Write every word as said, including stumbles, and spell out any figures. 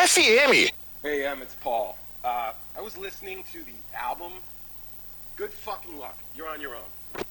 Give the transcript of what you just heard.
F M. Hey, Em, it's Paul. Uh, I was listening to the album. Good fucking luck. You're on your own.